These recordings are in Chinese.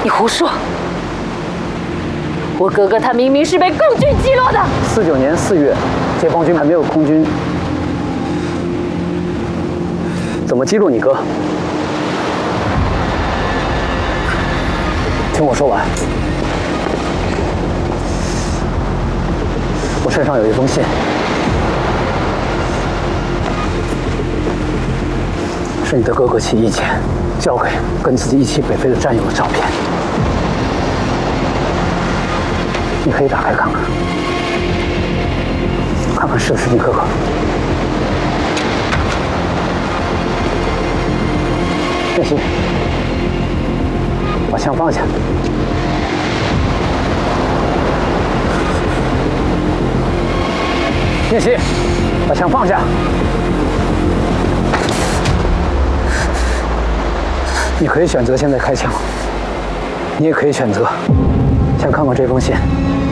你胡说！我哥哥他明明是被共军击落的。 49年4月，解放军还没有空军，怎么击落你哥？听我说完。我身上有一封信，是你的哥哥起义前交给跟自己一起北非的战友的照片，你可以打开看看，看看是不是你哥哥。练习，把枪放下。练习，把枪放下。你可以选择现在开枪，你也可以选择先看看这封信。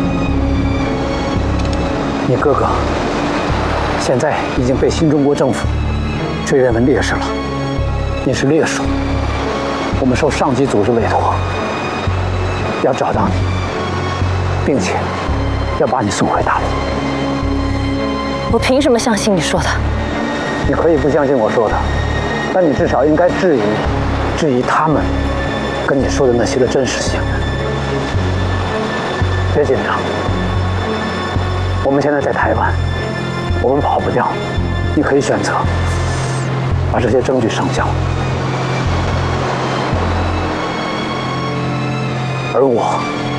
你哥哥现在已经被新中国政府追认为烈士了，你是烈士。我们受上级组织委托，要找到你，并且要把你送回大陆。 我凭什么相信你说的？ 你可以不相信我说的，但你至少应该质疑他们跟你说的那些的真实性。别紧张，我们现在在台湾，我们跑不掉。你可以选择把这些证据上交，而我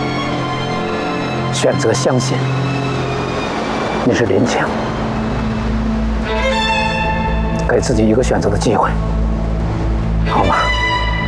选择相信你是林强。给自己一个选择的机会，好吗？